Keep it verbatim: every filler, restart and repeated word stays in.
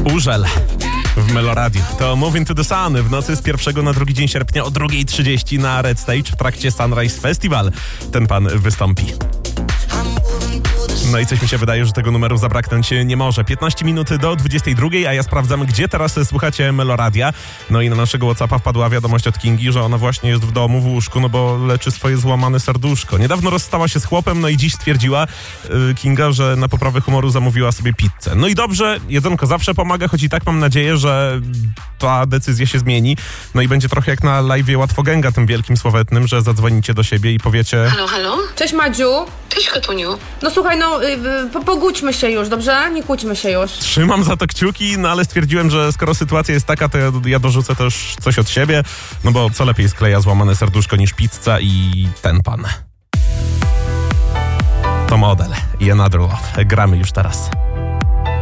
Urzel w Meloradio. To Move Into The Sun w nocy z pierwszego na drugi dzień sierpnia o druga trzydzieści na Red Stage w trakcie Sunrise Festival. Ten pan wystąpi. No i coś mi się wydaje, że tego numeru zabraknąć nie może. piętnaście minut do dwudziestej drugiej, a ja sprawdzam, gdzie teraz słuchacie Meloradia. No i na naszego WhatsAppa wpadła wiadomość od Kingi, że ona właśnie jest w domu, w łóżku, no bo leczy swoje złamane serduszko. Niedawno rozstała się z chłopem, no i dziś stwierdziła yy, Kinga, że na poprawę humoru zamówiła sobie pizzę. No i dobrze, jedzonko zawsze pomaga, choć i tak mam nadzieję, że ta decyzja się zmieni. No i będzie trochę jak na live'ie Łatwogęga, tym wielkim sławetnym, że zadzwonicie do siebie i powiecie... Halo, halo? Cześć Madziu. Cześć Katuniu. No słuchaj, no y, y, pogódźmy się już, dobrze? Nie kłóćmy się już. Trzymam za to kciuki, no ale stwierdziłem, że skoro sytuacja jest taka, to ja, ja dorzucę też coś od siebie, no bo co lepiej skleja złamane serduszko niż pizza i ten pan. To Model i Another Love. Gramy już teraz.